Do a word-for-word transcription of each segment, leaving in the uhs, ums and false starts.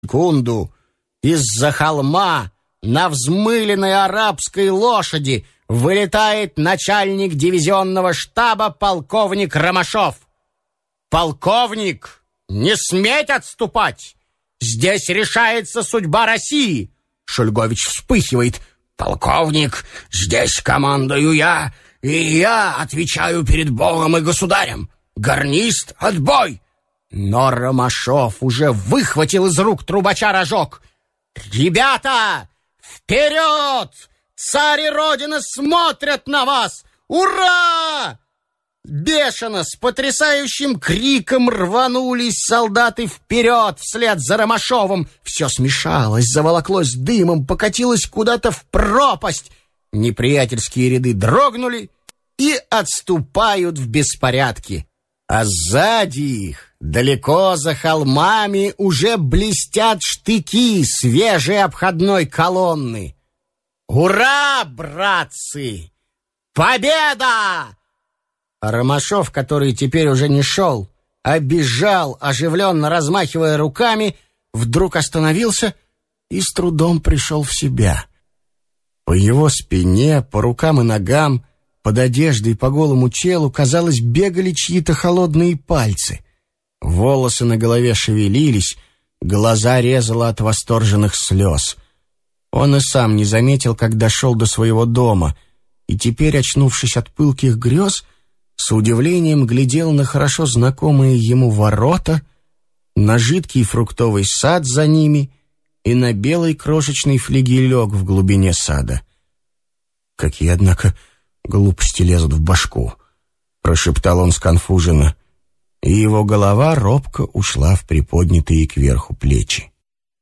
секунду из-за холма на взмыленной арабской лошади вылетает начальник дивизионного штаба полковник Ромашов. «Полковник, не сметь отступать! Здесь решается судьба России!» Шульгович вспыхивает. «Полковник, здесь командую я, и я отвечаю перед Богом и государем. Гарнист, отбой!» Но Ромашов уже выхватил из рук трубача рожок. «Ребята, вперед! Царь и Родина смотрят на вас! Ура!» Бешено, с потрясающим криком рванулись солдаты вперед, вслед за Ромашовым. Все смешалось, заволоклось дымом, покатилось куда-то в пропасть. Неприятельские ряды дрогнули и отступают в беспорядке. А сзади их, далеко за холмами, уже блестят штыки свежей обходной колонны. «Ура, братцы! Победа!» А Ромашов, который теперь уже не шел, а бежал, оживленно размахивая руками, вдруг остановился и с трудом пришел в себя. По его спине, по рукам и ногам, под одеждой, по голому телу, казалось, бегали чьи-то холодные пальцы. Волосы на голове шевелились, глаза резало от восторженных слез. Он и сам не заметил, как дошел до своего дома, и теперь, очнувшись от пылких грез, с удивлением глядел на хорошо знакомые ему ворота, на жидкий фруктовый сад за ними и на белый крошечный флигелек в глубине сада. «Какие, однако, глупости лезут в башку», — прошептал он сконфуженно, и его голова робко ушла в приподнятые кверху плечи.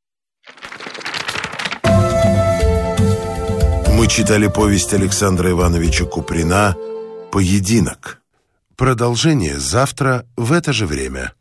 Мы читали повесть Александра Ивановича Куприна «Поединок». Продолжение завтра в это же время.